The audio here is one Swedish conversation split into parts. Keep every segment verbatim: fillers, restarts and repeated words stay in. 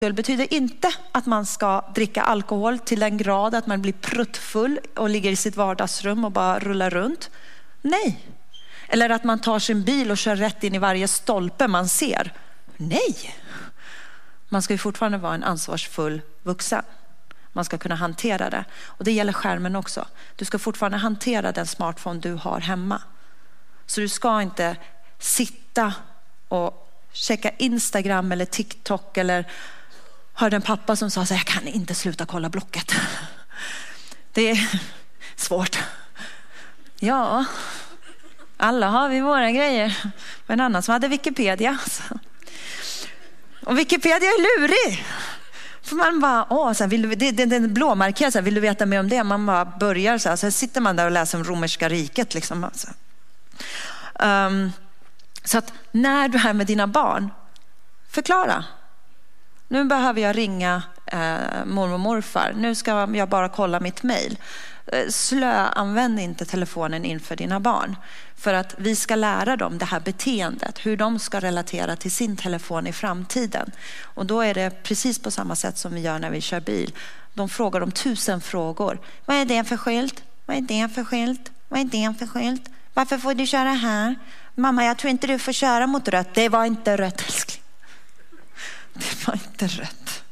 Det betyder inte att man ska dricka alkohol till den grad att man blir pruttfull och ligger i sitt vardagsrum och bara rullar runt. Nej. Eller att man tar sin bil och kör rätt in i varje stolpe man ser. Nej. Man ska ju fortfarande vara en ansvarsfull vuxen. Man ska kunna hantera det. Och det gäller skärmen också. Du ska fortfarande hantera den smartphone du har hemma. Så du ska inte sitta och checka Instagram eller TikTok eller hörde en pappa som sa så här, jag kan inte sluta kolla Blocket. Det är svårt. Ja, alla har vi våra grejer. Men en annan som hade Wikipedia. Och Wikipedia är lurig. För man bara, åh, så här, vill du, det, det, den blåmarkerad, så här, vill du veta mer om det? Man bara börjar så här, så här sitter man där och läser om romerska riket. Liksom, alltså. um, så att när du är med dina barn, förklara. Nu behöver jag ringa eh, mormor och morfar. Nu ska jag bara kolla mitt mejl. Slö, använd inte telefonen inför dina barn. För att vi ska lära dem det här beteendet. Hur de ska relatera till sin telefon i framtiden. Och då är det precis på samma sätt som vi gör när vi kör bil. De frågar om tusen frågor. Vad är det för skylt? Vad är det för skylt? Vad är det för skylt? Varför får du köra här? Mamma, jag tror inte du får köra mot rött. Det var inte rött, älskling. Det var inte rätt.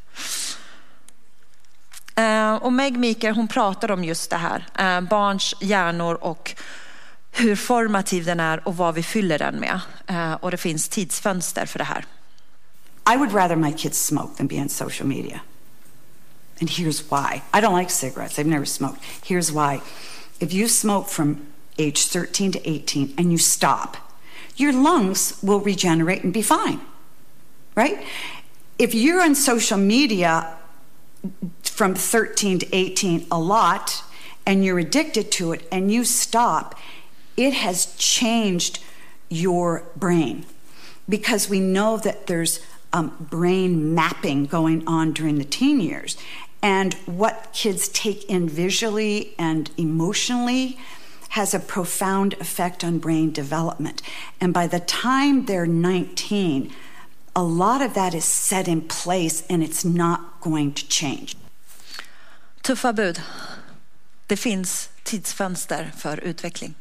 Uh, och Meg Meeker, hon pratar om just det här. Uh, barns hjärnor och hur formativ den är och vad vi fyller den med. Uh, och det finns tidsfönster för det här. I would rather my kids smoke than be on social media. And here's why. I don't like cigarettes. I've never smoked. Here's why. If you smoke from age thirteen to eighteen and you stop, your lungs will regenerate and be fine. Right? If you're on social media from thirteen to eighteen a lot and you're addicted to it and you stop, it has changed your brain because we know that there's um, brain mapping going on during the teen years, and what kids take in visually and emotionally has a profound effect on brain development. And by the time they're nineteen, a lot of that is set in place and it's not going to change. Tuffa bud. Det finns tidsfönster för utveckling.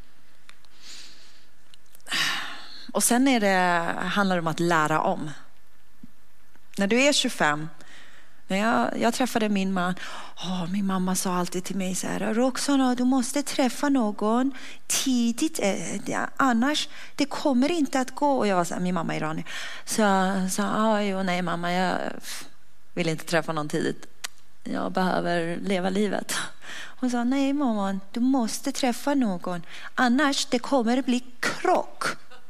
Och sen är det, handlar det om att lära om. När du är tjugofem, när jag, jag träffade min man, oh, min mamma sa alltid till mig så här, Roxana, du måste träffa någon tidigt, eh, annars det kommer inte att gå. Och jag var så här, min mamma är iranier. Så jag sa, oh, jo, nej mamma, jag vill inte träffa någon tidigt. Jag behöver leva livet. Hon sa, nej mamma, du måste träffa någon, annars det kommer bli krock.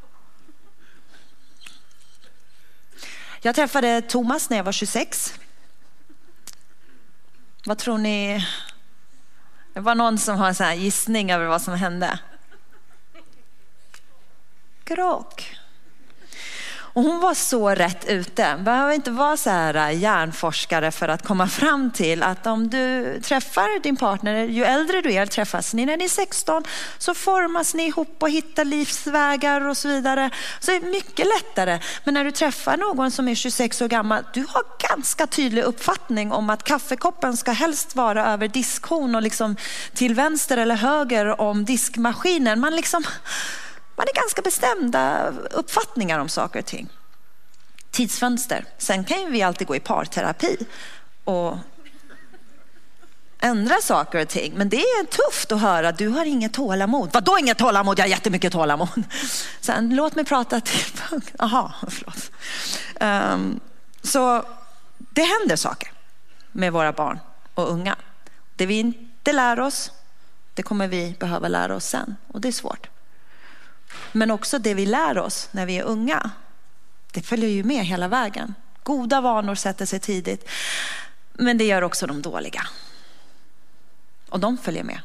Jag träffade Thomas när jag var tjugosex. Vad tror ni? Det var någon som har en sån här gissning över vad som hände. Krock. Och hon var så rätt ute. Behöver inte vara så här hjärnforskare för att komma fram till att om du träffar din partner, ju äldre du är, träffas ni när ni är sexton, så formas ni ihop och hittar livsvägar och så vidare. Så det är mycket lättare. Men när du träffar någon som är tjugosex år gammal, du har ganska tydlig uppfattning om att kaffekoppen ska helst vara över diskhon och liksom till vänster eller höger om diskmaskinen. Man liksom... Man är ganska bestämda uppfattningar om saker och ting. Tidsfönster. Sen kan ju vi alltid gå i parterapi och ändra saker och ting. Men det är tufft att höra, du har inget tålamod. Vadå inget tålamod? Jag har jättemycket tålamod. Sen låt mig prata till punkt. Aha, förlåt. Um, så det händer saker med våra barn och unga. Det vi inte lär oss, det kommer vi behöva lära oss sen. Och det är svårt. Men också det vi lär oss när vi är unga, det följer ju med hela vägen. Goda vanor sätter sig tidigt, men det gör också de dåliga. Och de följer med.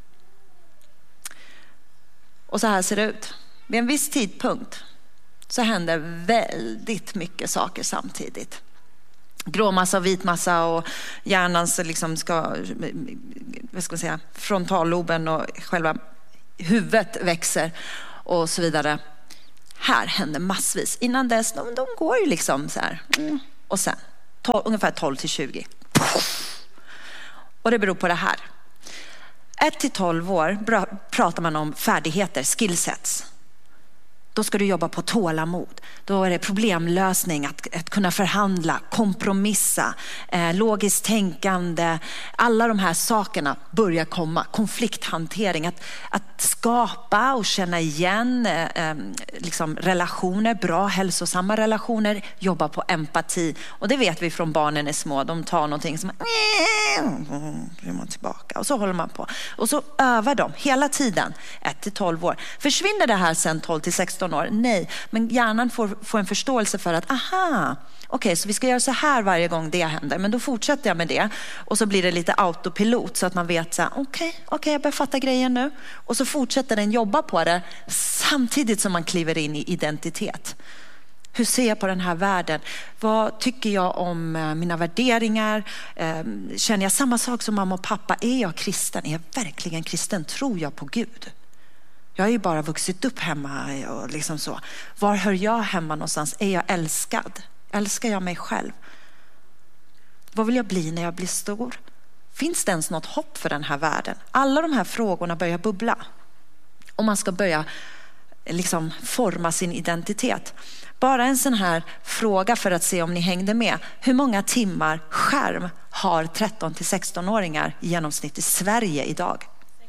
Och så här ser det ut. Vid en viss tidpunkt så händer väldigt mycket saker samtidigt. Gråmassa och vitmassa och hjärnans liksom ska, vad ska man säga, frontalloben och själva huvudet växer. Och så vidare. Här händer massvis. Innan dess, de, de går ju liksom så här. Mm. Och sen, tolv, ungefär tolv till tjugo. Och det beror på det här. ett till tolv år pratar man om färdigheter, skillsets. Då ska du jobba på tålamod. Då är det problemlösning, att, att kunna förhandla, kompromissa, eh, logiskt tänkande. Alla de här sakerna börjar komma. Konflikthantering, att, att skapa och känna igen eh, liksom relationer, bra hälsosamma relationer. Jobba på empati. Och det vet vi från barnen är små. De tar någonting som man tillbaka och så håller man på. Och så övar de hela tiden, ett till tolv år. Försvinner det här sen tolv till sexton år? Nej, men hjärnan får, får en förståelse för att aha, okej, okay, så vi ska göra så här varje gång det händer, men då fortsätter jag med det och så blir det lite autopilot så att man vet så här, okej, okay, okej, okay, jag börjar fatta grejen nu och så fortsätter den jobba på det samtidigt som man kliver in i identitet. Hur ser jag på den här världen? Vad tycker jag om mina värderingar? Känner jag samma sak som mamma och pappa? Är jag kristen? Är jag verkligen kristen? Tror jag på Gud? Jag har ju bara vuxit upp hemma och liksom så. Var hör jag hemma någonstans? Är jag älskad? Älskar jag mig själv? Vad vill jag bli när jag blir stor? Finns det ens något hopp för den här världen? Alla de här frågorna börjar bubbla. Och man ska börja liksom forma sin identitet. Bara en sån här fråga för att se om ni hängde med. Hur många timmar skärm har tretton till sexton-åringar i genomsnitt i Sverige idag?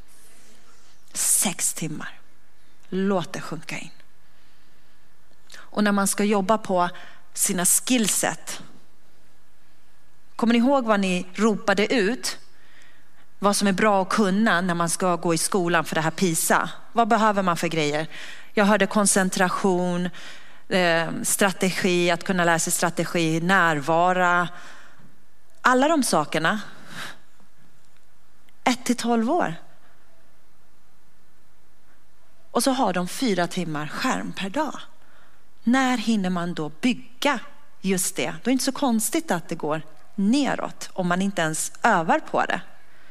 Sex timmar. Låt det sjunka in. Och när man ska jobba på sina skillset. Kommer ni ihåg vad ni ropade ut? Vad som är bra att kunna när man ska gå i skolan för det här PISA. Vad behöver man för grejer? Jag hörde koncentration, eh, strategi, att kunna lära sig strategi, närvara. Alla de sakerna. ett till tolv år. Och så har de fyra timmar skärm per dag. När hinner man då bygga just det? Då är det inte så konstigt att det går neråt om man inte ens övar på det.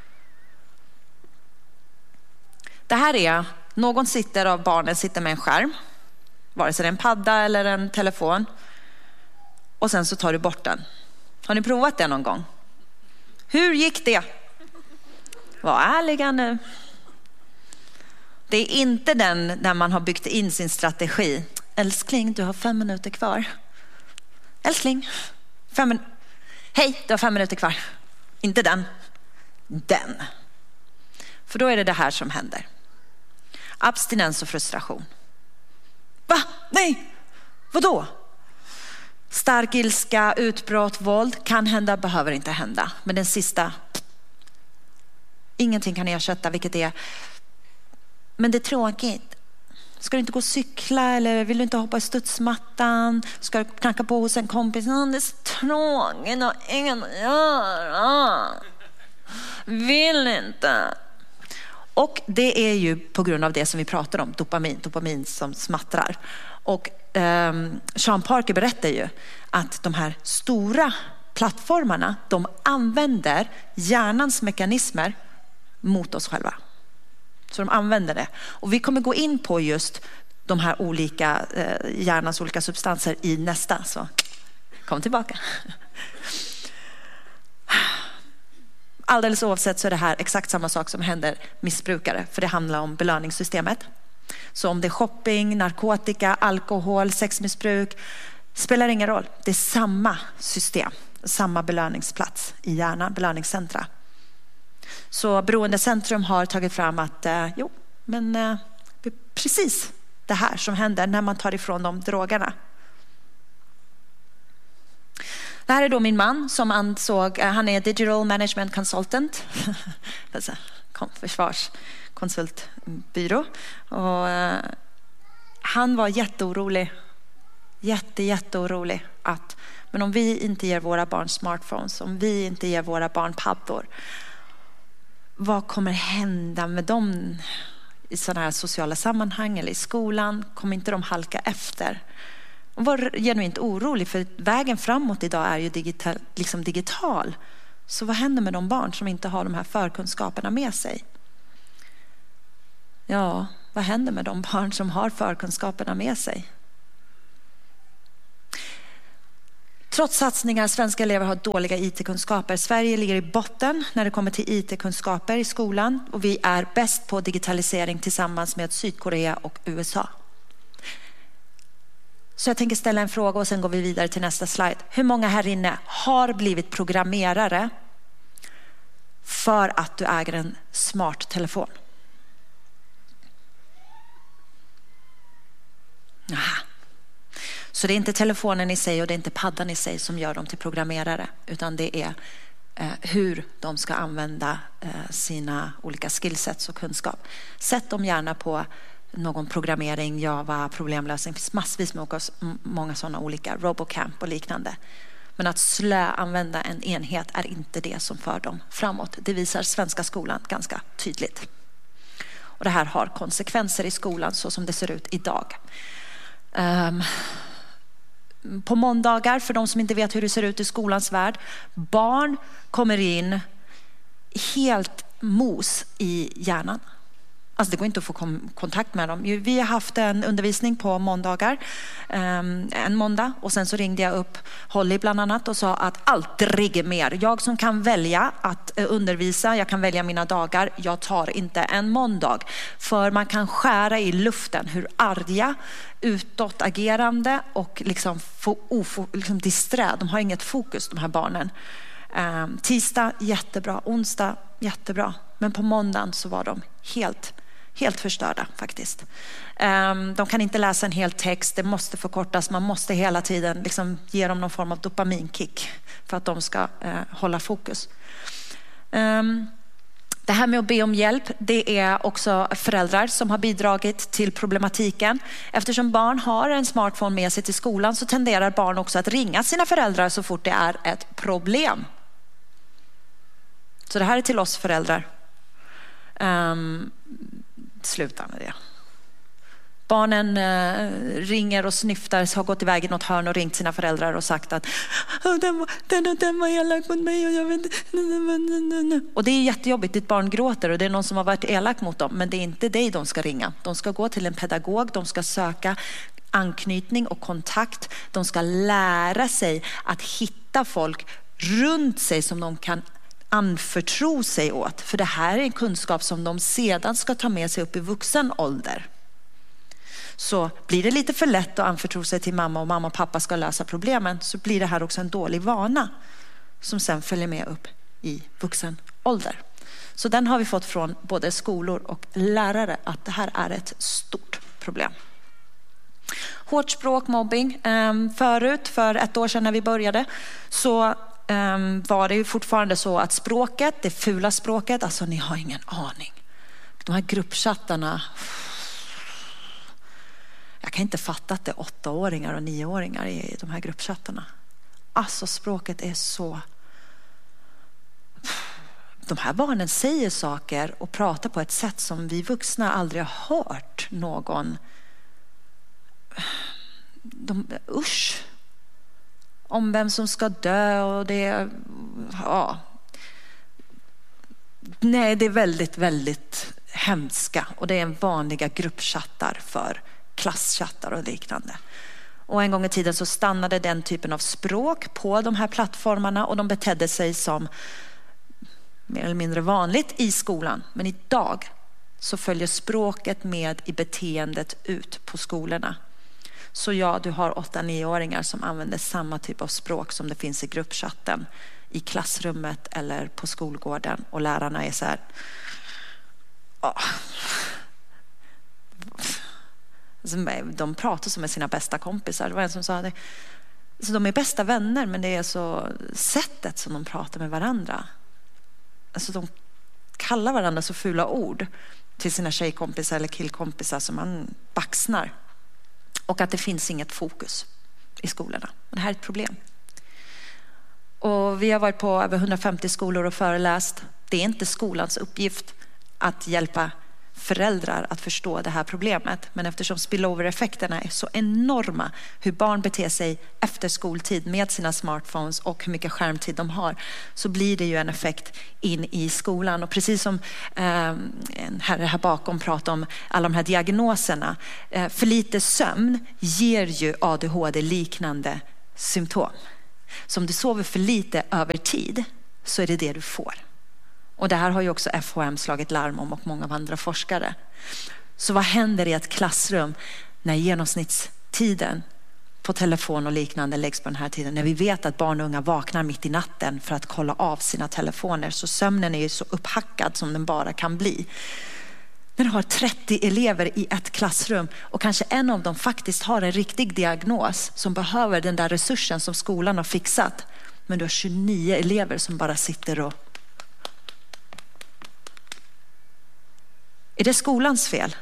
Det här är, någon sitter av barnen sitter med en skärm. Vare sig det är en padda eller en telefon. Och sen så tar du bort den. Har ni provat det någon gång? Hur gick det? Var ärliga nu. Det är inte den när man har byggt in sin strategi. Älskling, du har fem minuter kvar. Älskling, fem min- hej, du har fem minuter kvar. Inte den. Den. För då är det det här som händer. Abstinens och frustration. Va? Nej! Vadå? Stark ilska, utbrott, våld kan hända, behöver inte hända. Men den sista, ingenting kan ersätta, vilket är, men det är tråkigt. Ska du inte gå och cykla eller vill du inte hoppa i studsmattan? Ska du knacka på hos en kompis? Det är så tråkigt och ingen att göra. Vill inte. Och det är ju på grund av det som vi pratar om, dopamin, dopamin som smattrar. Och eh, Sean Parker berättar ju att de här stora plattformarna, de använder hjärnans mekanismer mot oss själva. Så de använder det. Och vi kommer gå in på just de här olika eh, hjärnans olika substanser i nästa. Så kom tillbaka. Alldeles oavsett så är det här exakt samma sak som händer missbrukare. För det handlar om belöningssystemet. Så om det är shopping, narkotika, alkohol, sexmissbruk. Spelar ingen roll. Det är samma system. Samma belöningsplats i hjärnan, belöningscentra. Så Beroendecentrum har tagit fram att eh, jo, men eh, det är precis det här som händer när man tar ifrån de drogerna. Det här är då min man som ansåg, han är digital management consultant, försvarskonsultbyrå. Och han var jätteorolig, jätte, jätteorolig att, men om vi inte ger våra barn smartphones, om vi inte ger våra barn paddor, vad kommer hända med dem i sådana här sociala sammanhang eller i skolan? Kommer inte de halka efter? Och var genuint orolig, för vägen framåt idag är ju digital, liksom digital. Så vad händer med de barn som inte har de här förkunskaperna med sig? Ja, vad händer med de barn som har förkunskaperna med sig? Trots satsningar, svenska elever har dåliga I T-kunskaper. Sverige ligger i botten när det kommer till I T-kunskaper i skolan. Och vi är bäst på digitalisering tillsammans med Sydkorea och U S A. Så jag tänker ställa en fråga och sen går vi vidare till nästa slide. Hur många här inne har blivit programmerare för att du äger en smart telefon? Aha. Så det är inte telefonen i sig och det är inte paddan i sig som gör dem till programmerare, utan det är eh, hur de ska använda eh, sina olika skillsets och kunskap. Sätt dem gärna på någon programmering, Java, problemlösning. Det finns massvis med många sådana olika, Robocamp och liknande. Men att slöanvända en enhet är inte det som för dem framåt. Det visar svenska skolan ganska tydligt. Och det här har konsekvenser i skolan så som det ser ut idag. Um, på måndagar, för de som inte vet hur det ser ut i skolans värld, barn kommer in helt mos i hjärnan. Alltså det går inte att få kom- kontakt med dem. Vi har haft en undervisning på måndagar, um, en måndag, och sen så ringde jag upp Holly bland annat och sa att aldrig mer. Jag som kan välja att uh, undervisa, jag kan välja mina dagar, jag tar inte en måndag. För man kan skära i luften hur arga, utåtagerande och liksom, få, ofo, liksom disträ. De har inget fokus, de här barnen. Um, tisdag jättebra, onsdag jättebra, men på måndagen så var de helt Helt förstörda faktiskt. De kan inte läsa en hel text, det måste förkortas, man måste hela tiden liksom ge dem någon form av dopaminkick för att de ska hålla fokus. Det här med att be om hjälp, det är också föräldrar som har bidragit till problematiken. Eftersom barn har en smartphone med sig till skolan så tenderar barn också att ringa sina föräldrar så fort det är ett problem. Så det här är till oss föräldrar. Um, sluta med det. Barnen uh, ringer och snyftar, har gått iväg i något hörn och ringt sina föräldrar och sagt att den var, den, den var elak mot mig och jag vet. Och det är jättejobbigt, ditt barn gråter och det är någon som har varit elak mot dem, men det är inte dig de ska ringa. De ska gå till en pedagog, de ska söka anknytning och kontakt, de ska lära sig att hitta folk runt sig som de kan anförtro sig åt. För det här är en kunskap som de sedan ska ta med sig upp i vuxen ålder. Så blir det lite för lätt att anförtro sig till mamma och mamma och pappa ska lösa problemen, så blir det här också en dålig vana som sen följer med upp i vuxen ålder. Så den har vi fått från både skolor och lärare att det här är ett stort problem. Hårt språk, mobbing. Förut, för ett år sedan när vi började, så Um, var det ju fortfarande så att språket, det fula språket, alltså ni har ingen aning. De här gruppchattarna, jag kan inte fatta att det är åttaåringar och nioåringar i de här gruppchattarna. Alltså språket är så... De här barnen säger saker och pratar på ett sätt som vi vuxna aldrig har hört någon... De... Usch! Om vem som ska dö och det, ja. Nej, det är väldigt, väldigt hemska. Och det är en vanliga gruppchattar för klasschattar och liknande. Och en gång i tiden så stannade den typen av språk på de här plattformarna och de betedde sig som mer eller mindre vanligt i skolan. Men idag så följer språket med i beteendet ut på skolorna. Så ja, du har åtta nioåringar som använder samma typ av språk som det finns i gruppchatten i klassrummet eller på skolgården, och lärarna är så här... Oh. De pratar som med sina bästa kompisar. Det var en som sa det. Så de är bästa vänner, men det är så sättet som de pratar med varandra. Alltså de kallar varandra så fula ord till sina tjejkompisar eller killkompisar som man baxnar. Och att det finns inget fokus i skolorna. Det här är ett problem. Och vi har varit på över hundrafemtio skolor och föreläst. Det är inte skolans uppgift att hjälpa föräldrar att förstå det här problemet. Men eftersom spillover-effekterna är så enorma, hur barn beter sig efter skoltid med sina smartphones och hur mycket skärmtid de har, så blir det ju en effekt in i skolan. Och precis som eh, en herre här bakom pratar om alla de här diagnoserna, eh, för lite sömn ger ju A D H D-liknande symptom. Så om du sover för lite över tid så är det det du får. Och det här har ju också F H M slagit larm om och många andra forskare. Så vad händer i ett klassrum när genomsnittstiden på telefon och liknande läggs på den här tiden? När vi vet att barn och unga vaknar mitt i natten för att kolla av sina telefoner, så sömnen är ju så upphackad som den bara kan bli. När du har trettio elever i ett klassrum och kanske en av dem faktiskt har en riktig diagnos som behöver den där resursen som skolan har fixat. Men du har tjugonio elever som bara sitter och... Är det skolans fel?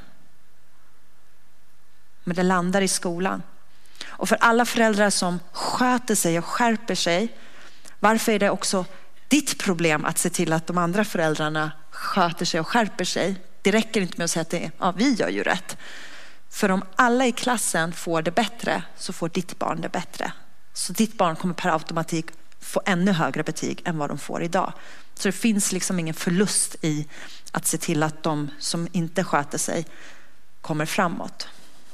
Men det landar i skolan. Och för alla föräldrar som sköter sig och skärper sig, varför är det också ditt problem att se till att de andra föräldrarna sköter sig och skärper sig? Det räcker inte med att säga att det, ja, vi gör ju rätt. För om alla i klassen får det bättre så får ditt barn det bättre. Så ditt barn kommer per automatik få ännu högre betyg än vad de får idag. Så det finns liksom ingen förlust i att se till att de som inte sköter sig kommer framåt.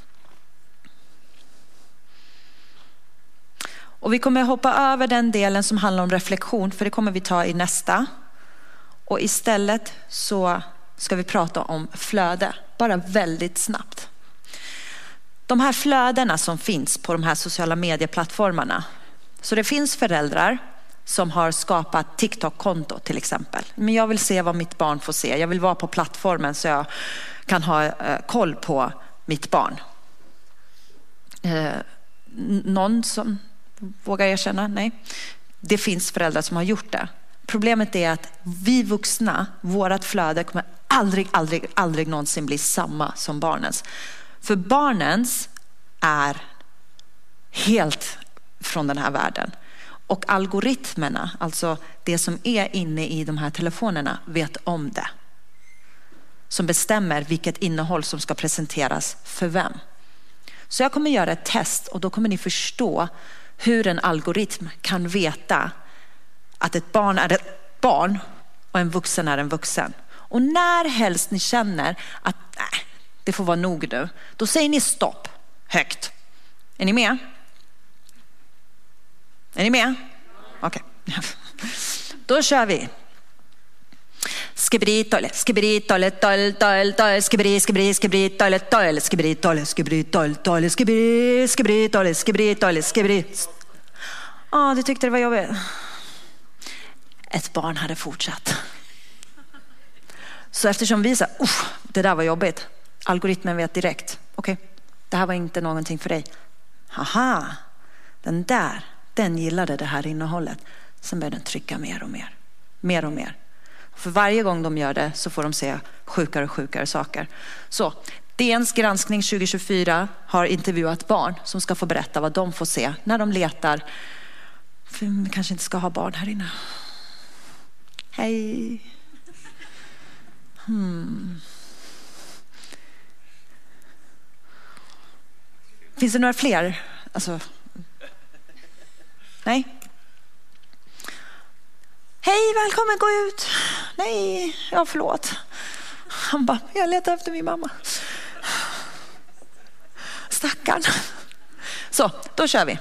Och vi kommer hoppa över den delen som handlar om reflektion, för det kommer vi ta i nästa. Och istället så ska vi prata om flöde, bara väldigt snabbt. De här flödena som finns på de här sociala medieplattformarna. Så det finns föräldrar som har skapat TikTok-konto till exempel. Men jag vill se vad mitt barn får se. Jag vill vara på plattformen så jag kan ha eh, koll på mitt barn. Eh, någon som vågar erkänna? Nej. Det finns föräldrar som har gjort det. Problemet är att vi vuxna, vårat flöde kommer aldrig, aldrig, aldrig någonsin bli samma som barnens. För barnens är helt från den här världen. Och algoritmerna, alltså det som är inne i de här telefonerna, vet om det. Som bestämmer vilket innehåll som ska presenteras för vem. Så jag kommer göra ett test och då kommer ni förstå hur en algoritm kan veta att ett barn är ett barn och en vuxen är en vuxen. Och när helst ni känner att nej, det får vara nog nu, då säger ni stopp högt. Är ni med? Är ni med? Okej. Okay. Då kör vi. Skibri tolle, skibri tolle, toll, toll, toll, skibri, skibri, skibri, tolle, toll, skibri, tolle, skibri, toll, toll, skibri, skibri, tolle, skibri, tolle, skibri. Ja, du tyckte det var jobbigt. Ett barn hade fortsatt. Så eftersom vi sa, det där var jobbigt. Algoritmen vet direkt. Okej, okay, det här var inte någonting för dig. Haha, den där, den gillade det här innehållet. Sen började den trycka mer och mer. Mer och mer. För varje gång de gör det så får de se sjukare och sjukare saker. Så D N:s granskning tjugo tjugofyra har intervjuat barn som ska få berätta vad de får se när de letar. För vi kanske inte ska ha barn här inne. Hej. Hmm. Finns det några fler? Alltså... Nej. Hej, välkommen, gå ut. Nej, ja förlåt. Han bara, jag letar efter min mamma. Stackarn. Så, då kör vi.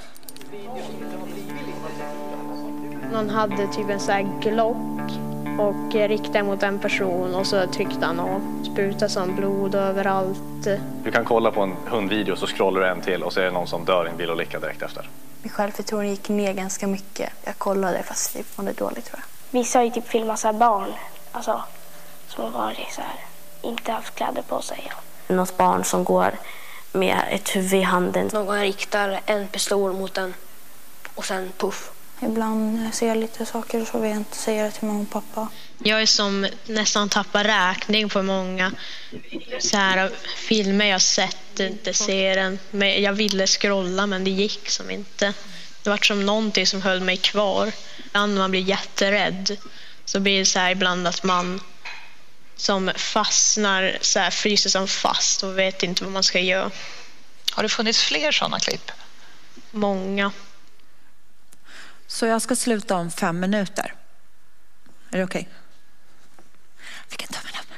Någon hade typ en sån här glock och riktade mot en person och så tryckte han och sprutade som blod överallt. Du kan kolla på en hundvideo så scrollar du en till och så är det någon som dör i en bilolycka direkt efter. Min självförtroende gick ner ganska mycket. Jag kollade fast jag mådde dåligt, tror jag. Vissa har ju typ filmat så här barn, alltså, som har varit så här, inte haft kläder på sig. Något barn som går med ett huvud i handen. Någon riktar en pistol mot den och sen puff. Ibland ser jag lite saker och så vill jag inte säga det till mamma och pappa. Jag är som nästan tappar räkning på många så här filmer jag sett, inte ser den. Men jag ville scrolla men det gick som inte. Det var som någonting som höll mig kvar. Ibland när man blir jätterädd så blir det så här ibland att man som fastnar, så här fryser som fast och vet inte vad man ska göra. Har det funnits fler sådana klipp? Många. Så jag ska sluta om fem minuter. Är det okej? Okay? Vilken tummen upp.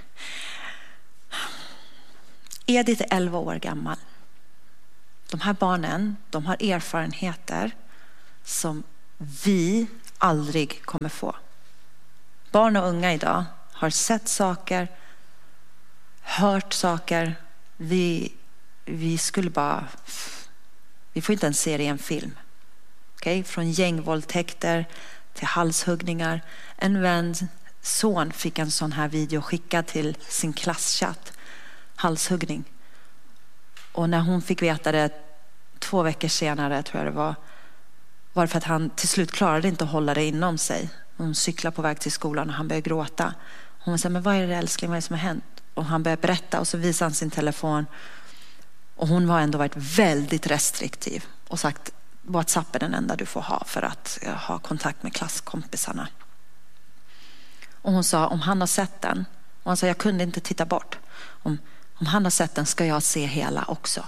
Edith är elva år gammal. De här barnen, de har erfarenheter som vi aldrig kommer få. Barn och unga idag har sett saker, hört saker. Vi, vi skulle bara... Vi får inte ens se det i en film. Okay? Från gängvåldtäkter till halshuggningar. En vän son fick en sån här video skickad till sin klasschatt. Halshuggning. Och när hon fick veta det två veckor senare, tror jag det var, var det för att han till slut klarade inte att hålla det inom sig. Hon cyklade på väg till skolan och han började gråta. Hon sa, men vad är det älskling, vad är det som har hänt? Och han började berätta och så visade han sin telefon. Och hon har ändå varit väldigt restriktiv och sagt, WhatsApp är den enda du får ha för att ha kontakt med klasskompisarna. Och hon sa, om han har sett den, och han sa, jag kunde inte titta bort. Om, om han har sett den ska jag se hela också.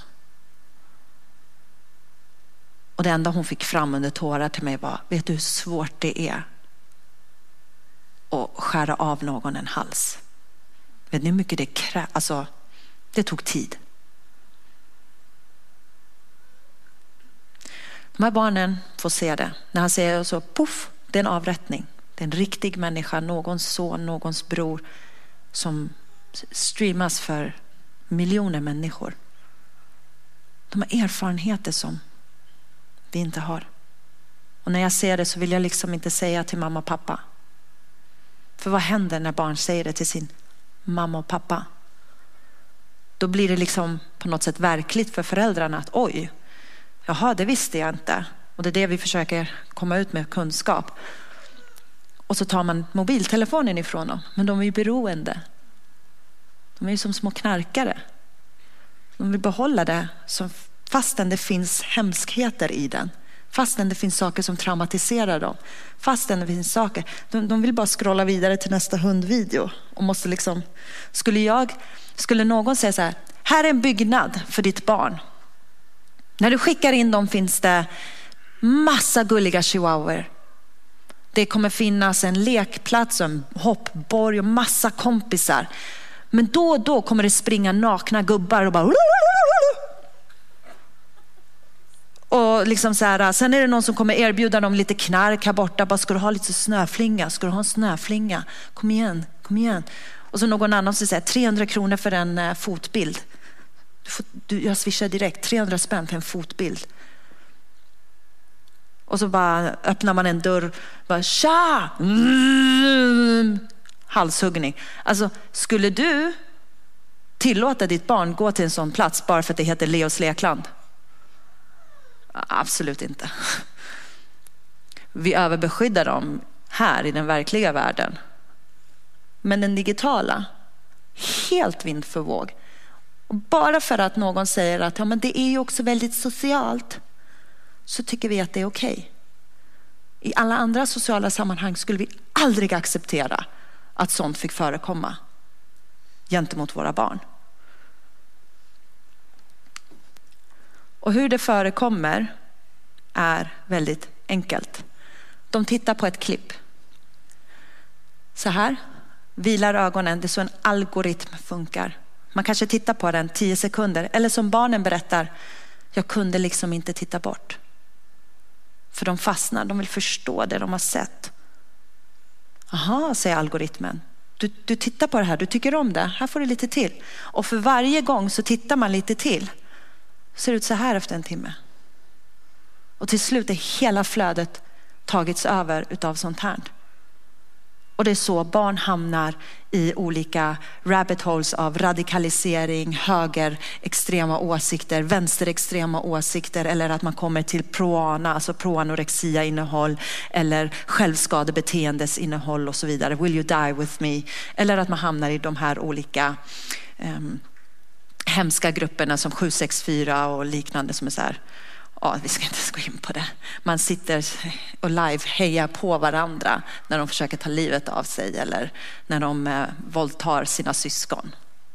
Och det enda hon fick fram under tårar till mig var, vet du hur svårt det är att skära av någon en hals? Vet ni hur mycket det krävs? Alltså, det tog tid. De här barnen får se det. När han säger så, puff, det är en avrättning. Det är en riktig människa, någons son, någons bror som streamas för miljoner människor. De har erfarenheter som vi inte har. Och när jag ser det så vill jag liksom inte säga till mamma och pappa. För vad händer när barn säger det till sin mamma och pappa? Då blir det liksom på något sätt verkligt för föräldrarna att oj, jaha, det visste jag inte. Och det är det vi försöker komma ut med kunskap. Och så tar man mobiltelefonen ifrån dem. Men de är ju beroende. De är ju som små knarkare. De vill behålla det som, fastän det finns hemskheter i den. Fastän det finns saker som traumatiserar dem. Fastän det finns saker. De, de vill bara scrolla vidare till nästa hundvideo. Och måste liksom, skulle jag, skulle någon säga så här, här är en byggnad för ditt barn. När du skickar in dem finns det massa gulliga chihuahuor. Det kommer finnas en lekplats, en hoppborg och massa kompisar. Men då och då kommer det springa nakna gubbar och bara... Och liksom så här, sen är det någon som kommer erbjuda dem lite knark här borta. Bara, ska du ha lite snöflinga? Ska du ha en snöflinga? Kom igen, kom igen. Och så någon annan som säger trehundra kronor för en uh, fotbild. Du får, du, jag swishar direkt, trehundra spänn för en fotbild. Och så bara öppnar man en dörr. Bara tja! Mm, halshuggning. Alltså, skulle du tillåta ditt barn gå till en sån plats bara för att det heter Leos lekland? Absolut inte. Vi överbeskyddar dem här i den verkliga världen. Men den digitala, helt vind för våg. Och bara för att någon säger att ja, men det är ju också väldigt socialt, så tycker vi att det är okej. Okay. I alla andra sociala sammanhang skulle vi aldrig acceptera att sånt fick förekomma gentemot våra barn. Och hur det förekommer är väldigt enkelt. De tittar på ett klipp. Så här, vilar ögonen, det är så en algoritm funkar. Man kanske tittar på den tio sekunder. Eller som barnen berättar, jag kunde liksom inte titta bort. För de fastnar, de vill förstå det de har sett. Aha, säger algoritmen. Du, du tittar på det här, du tycker om det. Här får du lite till. Och för varje gång så tittar man lite till. Ser ut så här efter en timme. Och till slut är hela flödet tagits över utav sånt här. Och det är så barn hamnar i olika rabbit holes av radikalisering, höger extrema åsikter, vänsterextrema åsikter, eller att man kommer till proana, alltså proanorexia innehåll, eller självskadebeteendes innehåll och så vidare. Will you die with me? Eller att man hamnar i de här olika um, hemska grupperna som sju sex fyra och liknande som är så här. Ja, vi ska inte gå in på det. Man sitter och live hejar på varandra när de försöker ta livet av sig eller när de eh, våldtar sina syskon.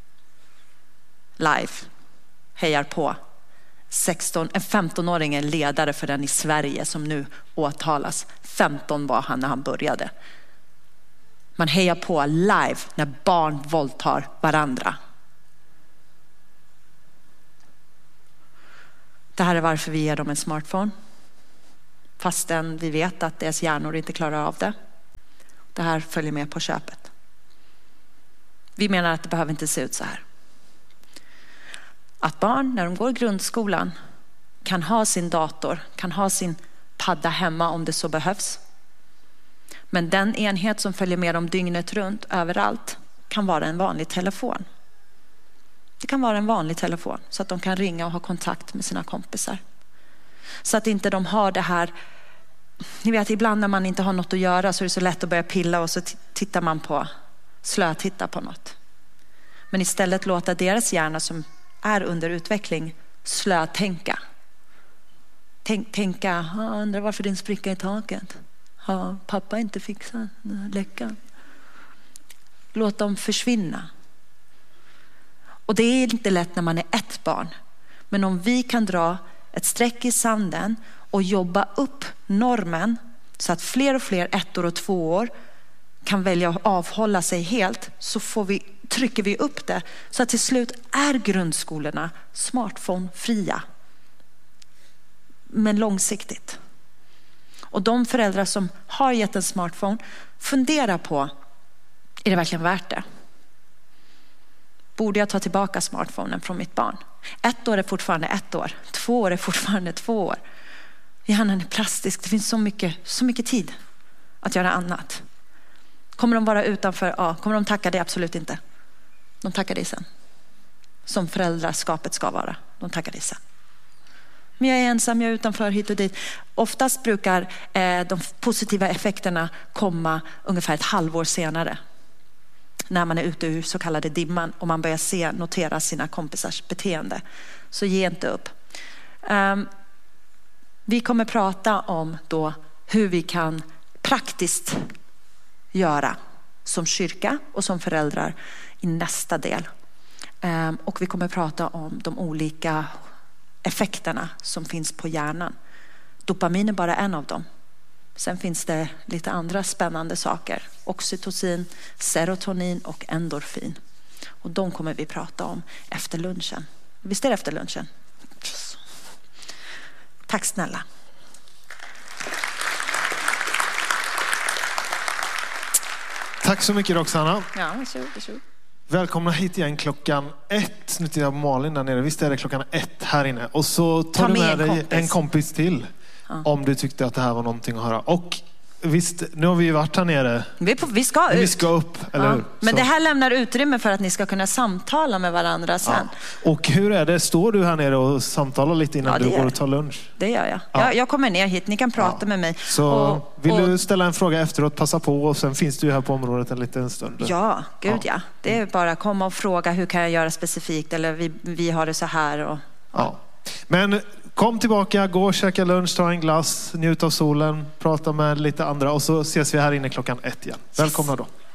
Live hejar på. sexton, en femtonåring är ledare för den i Sverige som nu åtalas. femton var han när han började. Man hejar på live när barn våldtar varandra. Det här är varför vi ger dem en smartphone. fastän vi vet att deras hjärnor inte klarar av det. Det här följer med på köpet. Vi menar att det behöver inte se ut så här. Att barn när de går i grundskolan kan ha sin dator, kan ha sin padda hemma om det så behövs. Men den enhet som följer med dem dygnet runt överallt kan vara en vanlig telefon. Det kan vara en vanlig telefon så att de kan ringa och ha kontakt med sina kompisar. Så att inte de har det här, ni vet ibland när man inte har något att göra så är det så lätt att börja pilla och så t- tittar man på, slötitta på något. Men istället låta deras hjärna som är under utveckling slötänka. Tänk, tänka, undrar varför din spricka i taket. Har pappa inte fixat läckan? Låt dem försvinna. Och det är inte lätt när man är ett barn. Men om vi kan dra ett streck i sanden och jobba upp normen så att fler och fler ettor och tvåor kan välja att avhålla sig helt, så får vi, trycker vi upp det så att till slut är grundskolorna smartphone-fria. Men långsiktigt. Och de föräldrar som har gett en smartphone, fundera på, är det verkligen värt det? Borde jag ta tillbaka smartphonen från mitt barn? Ett år är fortfarande ett år. Två år är fortfarande två år. Hjärnan är plastisk. Det finns så mycket, så mycket tid att göra annat. Kommer de vara utanför? Ja. Kommer de tacka det? Absolut inte. De tackar det sen. Som föräldraskapet ska vara. De tackar det sen. Men jag är ensam, jag är utanför, hit och dit. Oftast brukar eh, de positiva effekterna komma ungefär ett halvår senare. När man är ute ur så kallade dimman och man börjar se, notera sina kompisars beteende. Så ge inte upp. Um, vi kommer prata om då hur vi kan praktiskt göra som kyrka och som föräldrar i nästa del. Um, och vi kommer prata om de olika effekterna som finns på hjärnan. Dopamin är bara en av dem. Sen finns det lite andra spännande saker. Oxytocin, serotonin och endorfin. Och de kommer vi prata om efter lunchen. Visst är det efter lunchen? Tack snälla. Tack så mycket Roxanna. Ja, varsågod, varsågod. Välkomna hit igen klockan ett. Nu tittar jag på Malin där nere. Visst är det klockan ett här inne. Och så tar Ta du med, med dig en kompis. en kompis till. Ja. Om du tyckte att det här var någonting att höra. Och visst, nu har vi ju varit här nere. Vi, är på, vi ska ut. Vi ska upp, eller Ja. hur? Men Så. det här lämnar utrymme för att ni ska kunna samtala med varandra sen. Ja. Och hur är det? Står du här nere och samtalar lite innan Ja, det du gör går jag. och tar lunch? Det gör jag. Ja. jag. Jag kommer ner hit. Ni kan prata Ja. med mig. Så Och- vill och- du ställa en fråga efteråt, passa på. Och sen finns du ju här på området en liten stund. Ja, gud ja. Ja. Det är bara att komma och fråga hur kan jag göra specifikt. Eller vi, vi har det så här. Och, Ja. Men kom tillbaka, gå och käka lunch, ta en glass, njut av solen, prata med lite andra och så ses vi här inne klockan ett igen. Välkomna då.